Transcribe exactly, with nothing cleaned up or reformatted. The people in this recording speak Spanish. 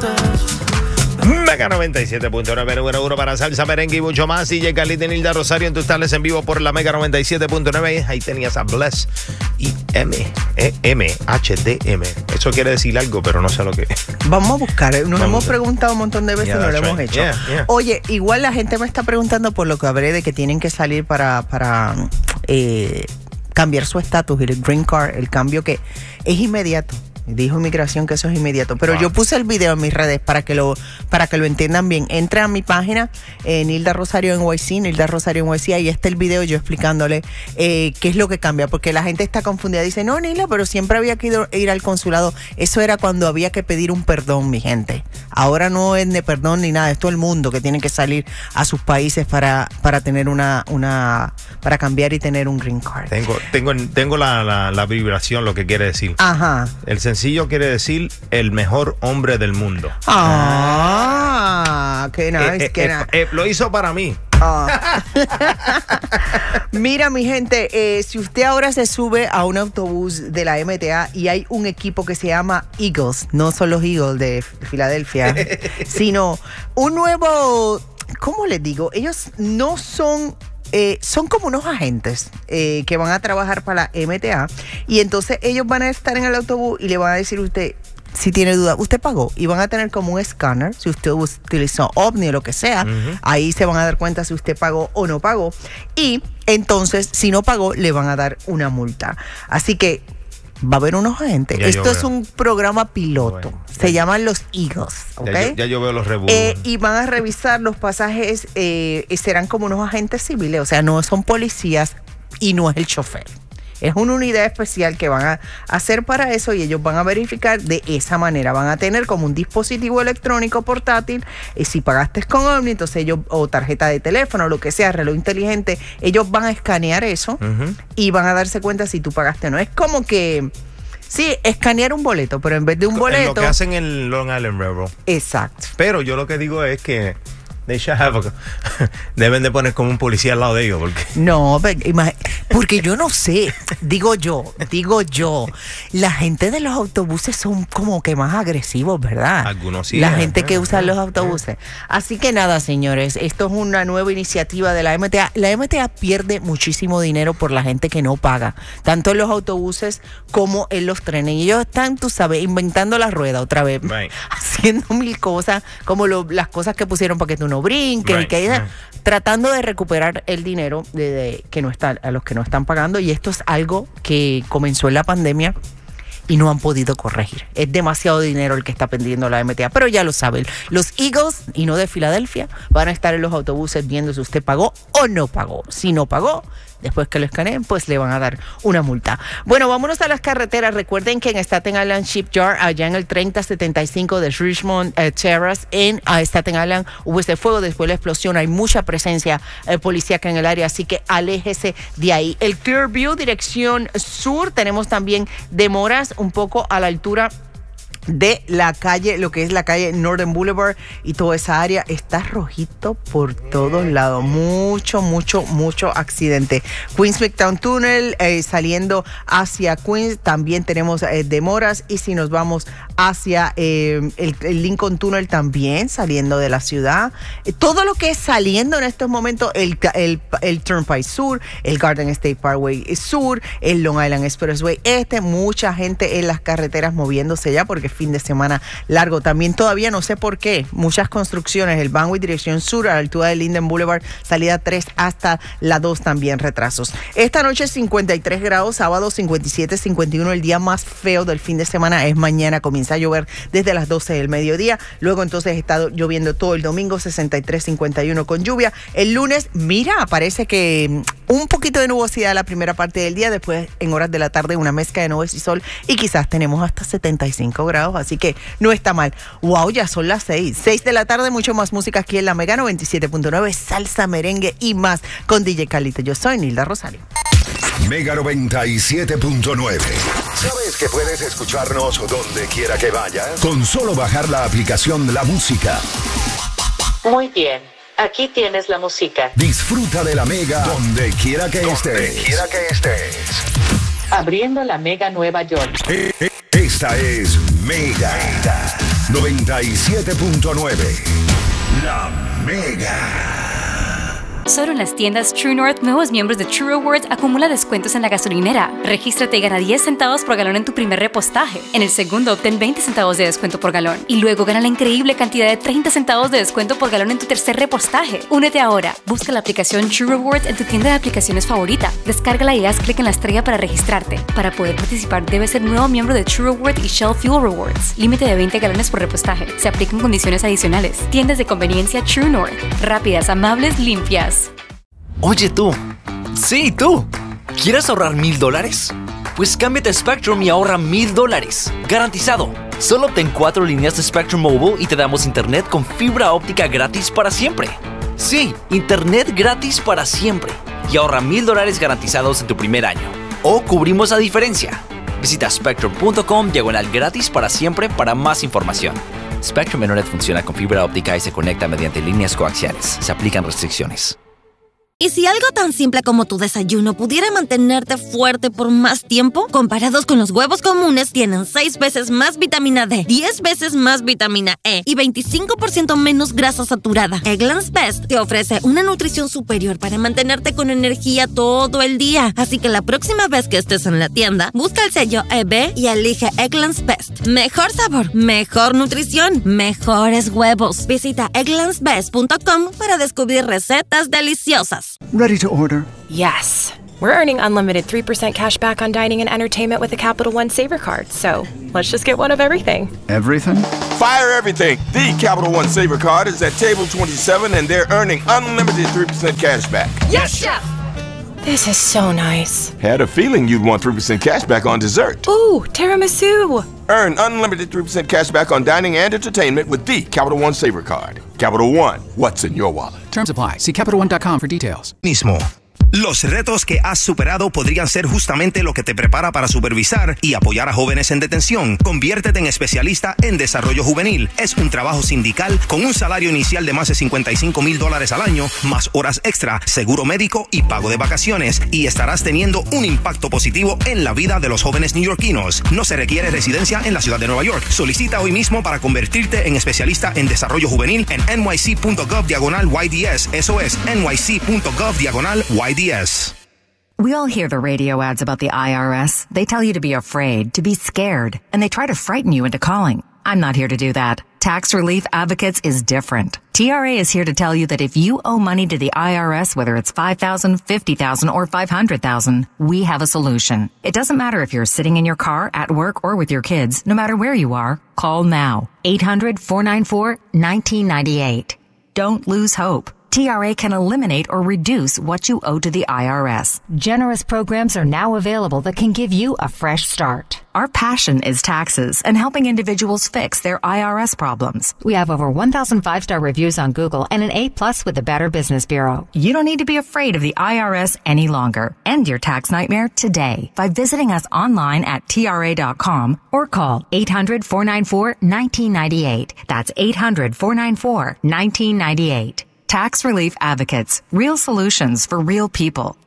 Mega noventa y siete punto nueve, número uno para salsa, merengue y mucho más. D J Khalid y Nilda Rosario en tus tardes en vivo por la Mega noventa y siete punto nueve. Ahí tenías a Bless y M, eh, M, H D M. Eso quiere decir algo, pero no sé lo que es. Vamos a buscar. Nos Vamos hemos a... preguntado un montón de veces y yeah, no lo right. hemos hecho. Yeah, yeah. Oye, igual la gente me está preguntando por lo que hablé de que tienen que salir para, para eh, cambiar su estatus, el green card, el cambio que es inmediato. Dijo Inmigración que eso es inmediato. Pero wow. Yo puse el video en mis redes para que lo para que lo entiendan bien. Entra a mi página, eh, Nilda Rosario N Y C, Nilda Rosario N Y C. Ahí está el video yo explicándole eh, qué es lo que cambia. Porque la gente está confundida. Dice, no, Nilda, pero siempre había que ir, ir al consulado. Eso era cuando había que pedir un perdón, mi gente. Ahora no es de perdón ni nada. Es todo el mundo que tiene que salir a sus países para, para tener una, una, para cambiar y tener un green card. Tengo, tengo, tengo la, la, la vibración, lo que quiere decir. Ajá. El sencillo quiere decir el mejor hombre del mundo. Ah, qué nice, eh, qué eh, nice. Eh, eh, lo hizo para mí. Ah. Mira, mi gente, eh, si usted ahora se sube a un autobús de la M T A y hay un equipo que se llama Eagles, no son los Eagles de Filadelfia, sino un nuevo, ¿cómo les digo? Ellos no son... Eh, son como unos agentes eh, que van a trabajar para la M T A y entonces ellos van a estar en el autobús y le van a decir a usted, si tiene duda, usted pagó, y van a tener como un escáner, si usted utilizó OVNI o lo que sea, uh-huh. Ahí se van a dar cuenta si usted pagó o no pagó, y entonces si no pagó le van a dar una multa. Así que va a haber unos agentes. Ya Esto es un programa piloto. Bueno, se ya, llaman los Eagles. ¿Okay? Ya, yo, ya yo veo los revuelos. Eh, y van a revisar los pasajes. Eh, serán como unos agentes civiles. O sea, no son policías y no es el chofer. Es una unidad especial que van a hacer para eso y ellos van a verificar de esa manera. Van a tener como un dispositivo electrónico portátil y si pagaste con OVNI, entonces ellos, o tarjeta de teléfono, lo que sea, reloj inteligente, ellos van a escanear eso uh-huh. y van a darse cuenta si tú pagaste o no. Es como que, sí, escanear un boleto, pero en vez de un boleto... Lo que hacen en el Long Island Railroad. Exacto. Pero yo lo que digo es que... They should have a, deben de poner como un policía al lado de ellos. Porque... No, porque yo no sé, digo yo, digo yo, la gente de los autobuses son como que más agresivos, ¿verdad? Algunos sí. La gente que usa los autobuses. Así que nada, señores, esto es una nueva iniciativa de la M T A. La M T A pierde muchísimo dinero por la gente que no paga, tanto en los autobuses como en los trenes. Y ellos están, tú sabes, inventando la rueda otra vez, right. Haciendo mil cosas, como lo, las cosas que pusieron para que tú no brinquen, right, que right. Tratando de recuperar el dinero de, de que no está, a los que no están pagando, y esto es algo que comenzó en la pandemia y no han podido corregir. Es demasiado dinero el que está pendiendo la M T A, pero ya lo saben, los Eagles, y no de Filadelfia, van a estar en los autobuses viendo si usted pagó o no pagó. Si no pagó, después que lo escaneen, pues le van a dar una multa. Bueno, vámonos a las carreteras. Recuerden que en Staten Island Shipyard, allá en el treinta setenta y cinco de Richmond eh, Terrace, en uh, Staten Island, hubo este fuego, después la explosión. Hay mucha presencia eh, policíaca en el área, así que aléjese de ahí. El Clearview, dirección sur, tenemos también demoras un poco a la altura de la calle, lo que es la calle Northern Boulevard, y toda esa área está rojito por todos lados. Mucho, mucho, mucho accidente. Queens Midtown Tunnel, eh, saliendo hacia Queens, también tenemos eh, demoras. Y si nos vamos hacia eh, el, el Lincoln Tunnel, también saliendo de la ciudad. Eh, todo lo que es saliendo en estos momentos, el, el, el Turnpike Sur, el Garden State Parkway Sur, el Long Island Expressway Este, mucha gente en las carreteras moviéndose ya porque fin de semana largo. También todavía no sé por qué, muchas construcciones, el Vanway dirección sur a la altura de Linden Boulevard, salida tres hasta la dos, también retrasos. Esta noche cincuenta y tres grados, sábado cincuenta y siete, cincuenta y uno, el día más feo del fin de semana es mañana, comienza a llover desde las doce del mediodía, luego entonces está lloviendo todo el domingo, sesenta y tres, cincuenta y uno con lluvia. El lunes, mira, parece que un poquito de nubosidad la primera parte del día, después en horas de la tarde una mezcla de nubes y sol, y quizás tenemos hasta setenta y cinco grados, así que no está mal. Wow, ya son las seis. seis de la tarde, mucho más música aquí en la Mega noventa y siete punto nueve, salsa, merengue y más con D J Khalid. Yo soy Nilda Rosario. Mega noventa y siete punto nueve. ¿Sabes que puedes escucharnos donde quiera que vayas? Con solo bajar la aplicación La Música. Muy bien. Aquí tienes la música. Disfruta de la Mega donde quiera que estés. Donde quiera que estés. Abriendo la Mega Nueva York. Esta es Mega. noventa y siete punto nueve. La Mega. Solo en las tiendas True North, nuevos miembros de True Rewards acumula descuentos en la gasolinera. Regístrate y gana diez centavos por galón en tu primer repostaje. En el segundo, obtén veinte centavos de descuento por galón. Y luego gana la increíble cantidad de treinta centavos de descuento por galón en tu tercer repostaje. Únete ahora. Busca la aplicación True Rewards en tu tienda de aplicaciones favorita. Descárgala y haz clic en la estrella para registrarte. Para poder participar, debes ser nuevo miembro de True Rewards y Shell Fuel Rewards. Límite de veinte galones por repostaje. Se aplican condiciones adicionales. Tiendas de conveniencia True North. Rápidas, amables, limpias. Oye tú, sí tú, ¿quieres ahorrar mil dólares? Pues cámbiate a Spectrum y ahorra mil dólares, garantizado. Solo obtén cuatro líneas de Spectrum Mobile y te damos internet con fibra óptica gratis para siempre. Sí, internet gratis para siempre. Y ahorra mil dólares garantizados en tu primer año. O cubrimos la diferencia. Visita spectrum punto com diagonal gratis para siempre para más información. Spectrum Internet funciona con fibra óptica y se conecta mediante líneas coaxiales. Se aplican restricciones. ¿Y si algo tan simple como tu desayuno pudiera mantenerte fuerte por más tiempo? Comparados con los huevos comunes, tienen seis veces más vitamina D, diez veces más vitamina E y veinticinco por ciento menos grasa saturada. Eggland's Best te ofrece una nutrición superior para mantenerte con energía todo el día. Así que la próxima vez que estés en la tienda, busca el sello E B y elige Eggland's Best. Mejor sabor, mejor nutrición, mejores huevos. Visita egglands best punto com para descubrir recetas deliciosas. Ready to order? Yes. We're earning unlimited three percent cash back on dining and entertainment with the Capital One Saver Card, so let's just get one of everything. Everything? Fire everything! The Capital One Saver Card is at table twenty-seven and they're earning unlimited three percent cash back. Yes, Chef! This is so nice. Had a feeling you'd want three percent cash back on dessert. Ooh, tiramisu! Earn unlimited three percent cash back on dining and entertainment with the Capital One Saver Card. Capital One, what's in your wallet? Terms apply. See Capital One dot com for details. Mismo. Los retos que has superado podrían ser justamente lo que te prepara para supervisar y apoyar a jóvenes en detención. Conviértete en especialista en desarrollo juvenil. Es un trabajo sindical con un salario inicial de más de cincuenta y cinco mil dólares al año, más horas extra, seguro médico y pago de vacaciones. Y estarás teniendo un impacto positivo en la vida de los jóvenes neoyorquinos. No se requiere residencia en la ciudad de Nueva York. Solicita hoy mismo para convertirte en especialista en desarrollo juvenil en N Y C punto gov diagonal Y D S. Eso es N Y C punto gov diagonal Y D S. We all hear the radio ads about the I R S. They tell you to be afraid, to be scared, and they try to frighten you into calling. I'm not here to do that. Tax Relief Advocates is different. T R A is here to tell you that if you owe money to the I R S, whether it's five thousand dollars, fifty thousand dollars, or five hundred thousand dollars, we have a solution. It doesn't matter if you're sitting in your car, at work, or with your kids. No matter where you are, call now. eight hundred, four nine four, one nine nine eight. Don't lose hope. T R A can eliminate or reduce what you owe to the I R S. Generous programs are now available that can give you a fresh start. Our passion is taxes and helping individuals fix their I R S problems. We have over one thousand five-star reviews on Google and an A plus with the Better Business Bureau. You don't need to be afraid of the I R S any longer. End your tax nightmare today by visiting us online at T R A dot com or call eight hundred, four nine four, one nine nine eight. That's eight hundred, four nine four, one nine nine eight. Tax Relief Advocates. Real solutions for real people.